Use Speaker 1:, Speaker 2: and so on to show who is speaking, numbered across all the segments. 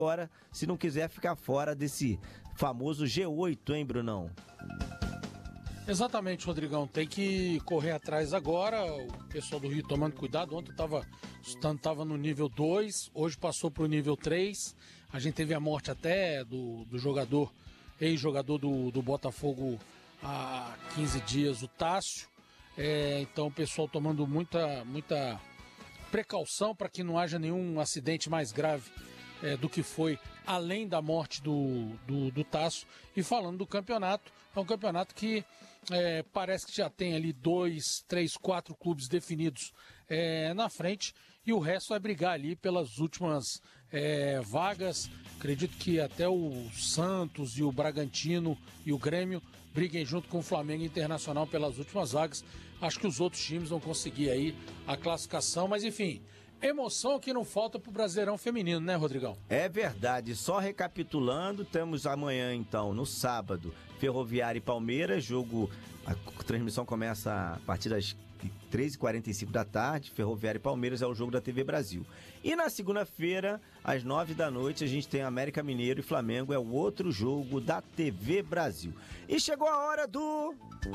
Speaker 1: agora, se não quiser ficar fora desse famoso G8, hein, Brunão?
Speaker 2: Exatamente, Rodrigão, tem que correr atrás agora, o pessoal do Rio tomando cuidado, ontem estava no nível 2, hoje passou para o nível 3, a gente teve a morte até do jogador, ex-jogador do Botafogo há 15 dias, o Tássio, então o pessoal tomando muita precaução para que não haja nenhum acidente mais grave do que foi, além da morte do Tássio. E falando do campeonato, é um campeonato que parece que já tem ali 2, 3, 4 clubes definidos na frente, e o resto vai brigar ali pelas últimas vagas. Acredito que até o Santos e o Bragantino e o Grêmio briguem junto com o Flamengo Internacional pelas últimas vagas. Acho que os outros times vão conseguir aí a classificação, mas enfim, emoção que não falta pro Brasileirão Feminino, né, Rodrigão? É verdade. Só recapitulando, temos amanhã, então, no sábado, Ferroviária e Palmeiras, a transmissão começa a partir das 13h45 da tarde, Ferroviária e Palmeiras é o jogo da TV Brasil. E na segunda-feira, às 9 da noite, a gente tem América Mineiro e Flamengo, é o outro jogo da TV Brasil. E chegou a hora do...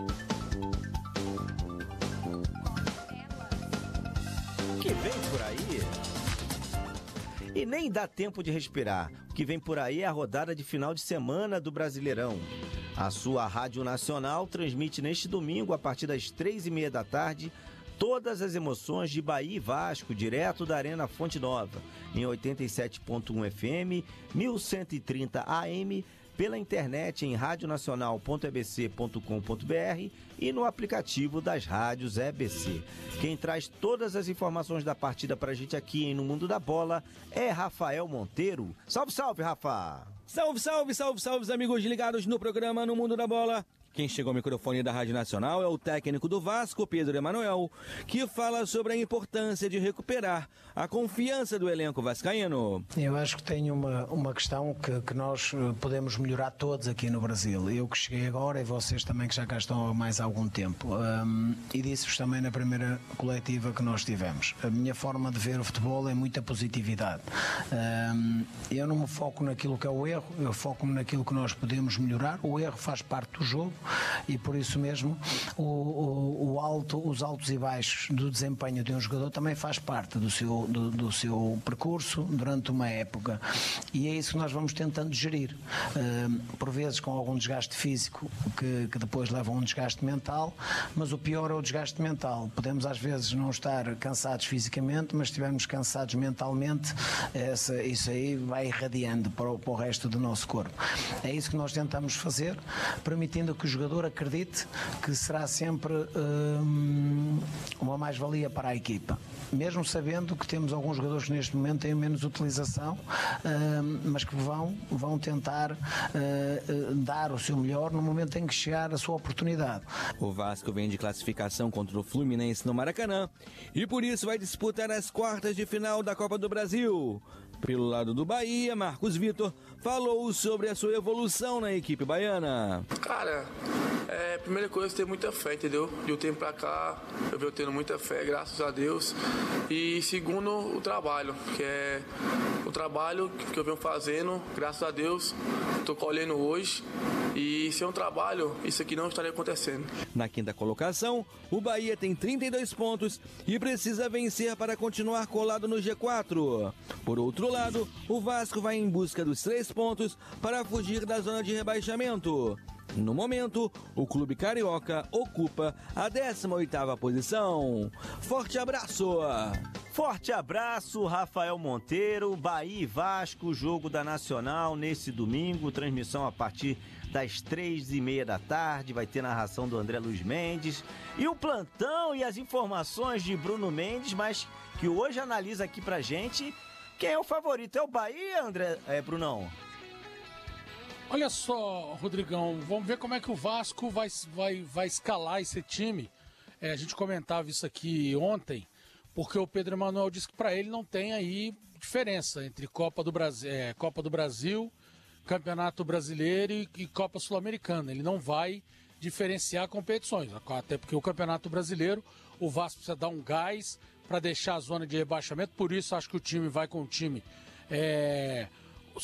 Speaker 2: que vem por aí? E nem dá tempo de respirar. O que vem por aí é a rodada de final de semana do Brasileirão. A sua Rádio Nacional transmite neste domingo, a partir das 3h30 da tarde, todas as emoções de Bahia e Vasco, direto da Arena Fonte Nova, em 87.1 FM, 1130 AM, pela internet em radionacional.ebc.com.br e no aplicativo das rádios EBC. Quem traz todas as informações da partida pra gente aqui No Mundo da Bola é Rafael Monteiro. Salve, salve, Rafa!
Speaker 3: Salve, salve, salve, salve, amigos ligados no programa No Mundo da Bola. Quem chegou ao microfone da Rádio Nacional é o técnico do Vasco, Pedro Emanuel, que fala sobre a importância de recuperar a confiança do elenco vascaíno.
Speaker 4: Eu acho que tem uma questão que nós podemos melhorar todos aqui no Brasil. Eu que cheguei agora e vocês também que já cá estão há mais algum tempo. E disse-vos também na primeira coletiva que nós tivemos. A minha forma de ver o futebol é muita positividade. Eu não me foco naquilo que é o erro, eu foco-me naquilo que nós podemos melhorar. O erro faz parte do jogo. E por isso mesmo os altos e baixos do desempenho de um jogador também faz parte do seu percurso durante uma época, e é isso que nós vamos tentando gerir, por vezes com algum desgaste físico que depois leva a um desgaste mental, mas o pior é o desgaste mental. Podemos às vezes não estar cansados fisicamente, mas se estivermos cansados mentalmente, isso aí vai irradiando para o resto do nosso corpo. É isso que nós tentamos fazer, permitindo que o jogador acredite que será sempre uma mais-valia para a equipa, mesmo sabendo que temos alguns jogadores que neste momento têm menos utilização, mas que vão tentar dar o seu melhor no momento em que chegar a sua oportunidade.
Speaker 3: O Vasco vem de classificação contra o Fluminense no Maracanã e por isso vai disputar as quartas de final da Copa do Brasil. Pelo lado do Bahia, Marcos Vitor falou sobre a sua evolução na equipe baiana.
Speaker 5: Cara, primeira coisa é ter muita fé, entendeu? De um tempo pra cá, eu venho tendo muita fé, graças a Deus. E segundo, o trabalho, que é o trabalho que eu venho fazendo, graças a Deus, tô colhendo hoje. E sem um trabalho, isso aqui não estaria acontecendo.
Speaker 3: Na quinta colocação, o Bahia tem 32 pontos e precisa vencer para continuar colado no G4. Por outro lado, o Vasco vai em busca dos 3 pontos para fugir da zona de rebaixamento. No momento, o clube carioca ocupa a 18ª posição. Forte abraço!
Speaker 1: Forte abraço, Rafael Monteiro. Bahia e Vasco, jogo da Nacional nesse domingo, transmissão a partir das 3h30 da tarde, vai ter narração do André Luiz Mendes e o plantão e as informações de Bruno Mendes, mas que hoje analisa aqui pra gente quem é o favorito. É o Bahia, Brunão?
Speaker 2: Olha só, Rodrigão, vamos ver como é que o Vasco vai escalar esse time. A gente comentava isso aqui ontem, porque o Pedro Emanuel disse que para ele não tem aí diferença entre Copa do Brasil, Campeonato Brasileiro e Copa Sul-Americana. Ele não vai diferenciar competições, até porque o Campeonato Brasileiro, o Vasco precisa dar um gás para deixar a zona de rebaixamento, por isso acho que o time vai com o time